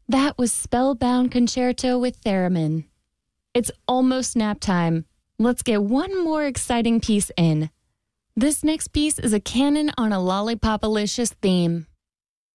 That was Spellbound Concerto with Theremin. It's almost nap time. Let's get one more exciting piece in. This next piece is a canon on a Lollipopalicious theme.